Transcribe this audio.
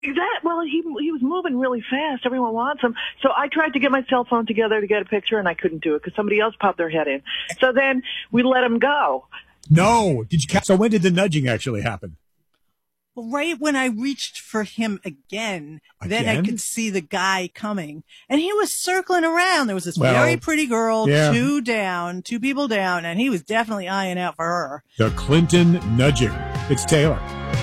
Well, he was moving really fast. Everyone wants him. So I tried to get my cell phone together to get a picture, and I couldn't do it because somebody else popped their head in. So then we let him go. No. So when did the nudging actually happen? Well, right when I reached for him again, then I could see the guy coming. And he was circling around. There was this very pretty girl, two people down, and he was definitely eyeing out for her. The Clinton nudging. It's Taylor.